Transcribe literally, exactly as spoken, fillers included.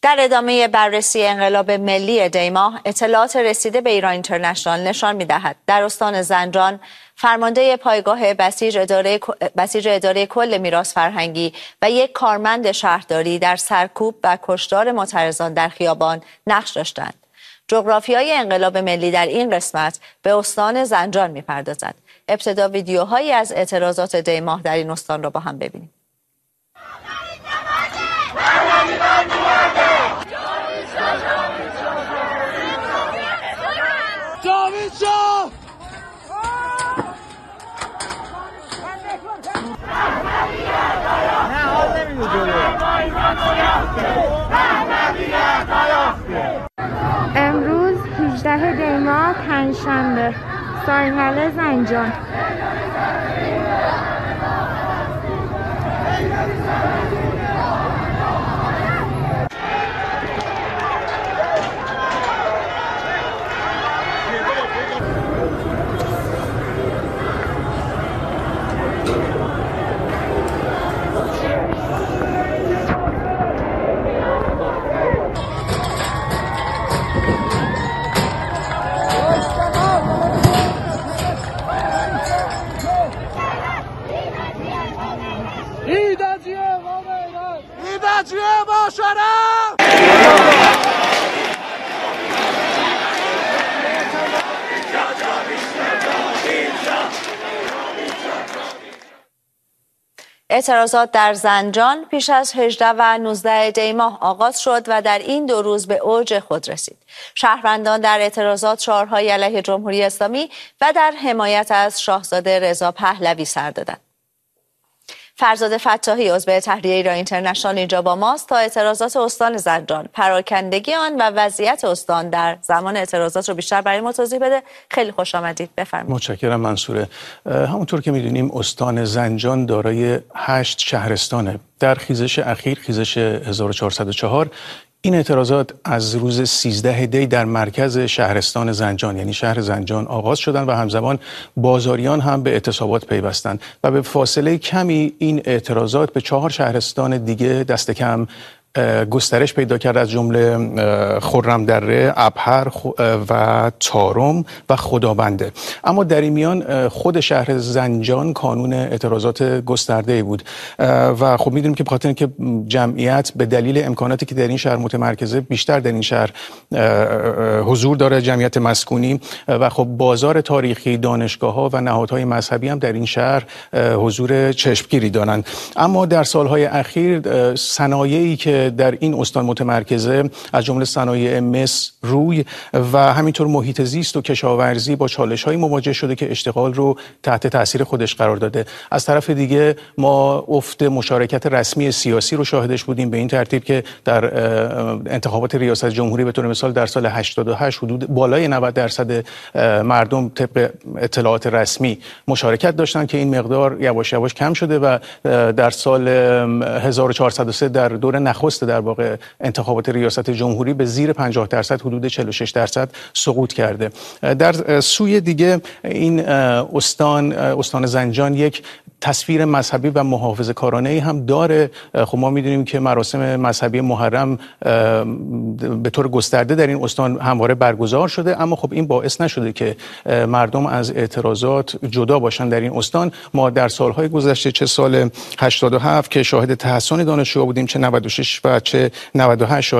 در ادامه بررسی انقلاب ملی دیماه، اطلاعات رسیده به ایران اینترنشنال نشان می‌دهد در استان زنجان فرمانده پایگاه بسیج اداره بسیج اداره کل میراث فرهنگی و یک کارمند شهرداری در سرکوب و کشتار معترضان در خیابان نقش داشتند. جغرافیای انقلاب ملی در این قسمت به استان زنجان می‌پردازد. ابتدا ویدیوهایی از اعتراضات دیماه در این استان را با هم ببینیم. امروز هجدهم دی‌ماه پنجشنبه، ساحل زنجان. اعتراضات در زنجان پیش از هجدهم و نوزدهم دی‌ماه آغاز شد و در این دو روز به اوج خود رسید. شهروندان در اعتراضات شعارهای علیه جمهوری اسلامی و در حمایت از شاهزاده رضا پهلوی سر دادند. فرزاد فتاحی عضو تحریه ایران اینترنشنال اینجا با ماست تا اعتراضات استان زنجان، پراکندگی آن و وضعیت استان در زمان اعتراضات رو بیشتر برای ما توضیح بده. خیلی خوش آمدید، بفرمایید. متشکرم منصوره. همونطور که میدونیم استان زنجان دارای هشت شهرستانه. در خیزش اخیر، خیزش هزار و چهارصد و چهار، این اعتراضات از روز سیزدهم دی در مرکز شهرستان زنجان یعنی شهر زنجان آغاز شدند و همزمان بازاریان هم به اعتصابات پیوستند و به فاصله کمی این اعتراضات به چهار شهرستان دیگه دست کم گسترش پیدا کرد، از جمله خرم‌دره، ابهر و تارم و خدابنده. اما در این میان خود شهر زنجان کانون اعتراضات گسترده‌ای بود و خب می‌دونیم که به خاطر اینکه جمعیت به دلیل امکاناتی که در این شهر متمرکزه بیشتر در این شهر حضور داره، جمعیت مسکونی و خب بازار تاریخی، دانشگاه‌ها و نهادهای مذهبی هم در این شهر حضور چشمگیری دارند. اما در سال‌های اخیر صنایعی که در این استان متمرکزه از جمله صنایع مس، روی و همینطور محیط زیست و کشاورزی با چالش‌های مواجه شده که اشتغال رو تحت تاثیر خودش قرار داده. از طرف دیگه ما افت مشارکت رسمی سیاسی رو شاهدش بودیم، به این ترتیب که در انتخابات ریاست جمهوری به طور مثال در سال هشتاد و هشت حدود بالای نود درصد مردم طبق اطلاعات رسمی مشارکت داشتن که این مقدار یواش یواش کم شده و در سال هزار و چهارصد و سه در دور نخست در واقع انتخابات ریاست جمهوری به زیر پنجاه درصد، حدود چهل و شش درصد سقوط کرده. در سوی دیگه این استان استان زنجان یک تصویر مذهبی و محافظه‌کارانه‌ای هم داره. خب ما می‌دونیم که مراسم مذهبی محرم به طور گسترده در این استان همواره برگزار شده، اما خب این باعث نشده که مردم از اعتراضات جدا باشن در این استان. ما در سال‌های گذشته، چه سال هشتاد و هفت که شاهد تحسن دانشجوها بودیم، چه نود و شش و چه نود و هشت